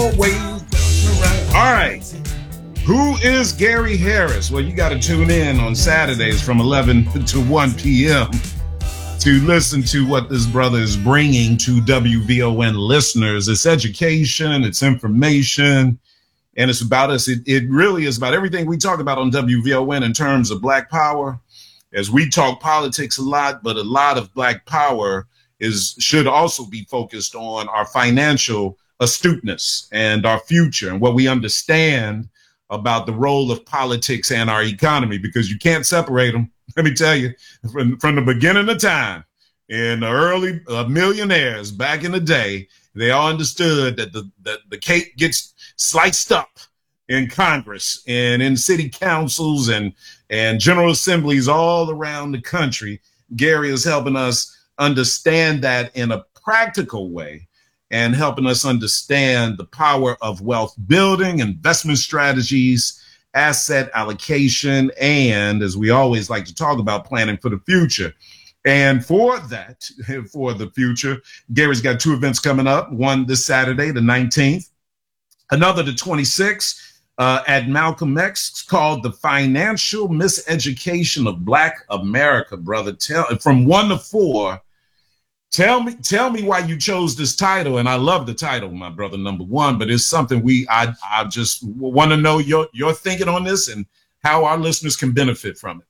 always around. All right. Who is Gary Harris? Well, you got to tune in on Saturdays from 11 to 1 p.m. to listen to what this brother is bringing to WVON listeners. It's education, it's information, and it's about us. It really is about everything we talk about on WVON in terms of Black Power. As we talk politics a lot, but a lot of Black Power should also be focused on our financial astuteness and our future and what we understand about the role of politics and our economy, because you can't separate them. Let me tell you, from the beginning of time, in the early millionaires back in the day, they all understood that the cake gets sliced up in Congress and in city councils and general assemblies all around the country. Gary is helping us understand that in a practical way and helping us understand the power of wealth building, investment strategies, asset allocation, and, as we always like to talk about, planning for the future. And for that, for the future, Gary's got two events coming up, one this Saturday, the 19th, another the 26th, at Malcolm X, called The Financial Miseducation of Black America, brother. From 1 to 4, Tell me why you chose this title, and I love the title, my brother, number one. But it's something I just want to know your thinking on this and how our listeners can benefit from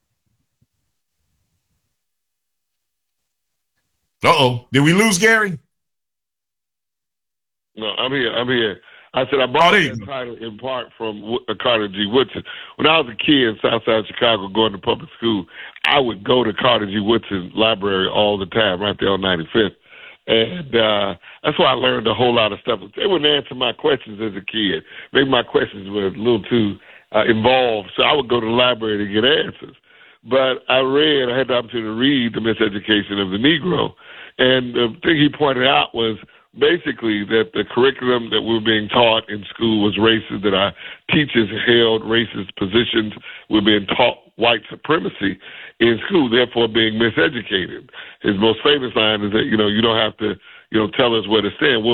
it. Did we lose Gary? No, I'm here. I said I bought that title in part from Carter G. Woodson. When I was a kid in Southside Chicago going to public school, I would go to Carter G. Woodson's library all the time, right there on 95th. And that's why I learned a whole lot of stuff. They wouldn't answer my questions as a kid. Maybe my questions were a little too involved, so I would go to the library to get answers. But I had the opportunity to read The Miseducation of the Negro. And the thing he pointed out was basically that the curriculum that we were being taught in school was racist, that our teachers held racist positions. We're being taught white supremacy in school, therefore being miseducated. His most famous line is that, you don't have to, tell us where to stand.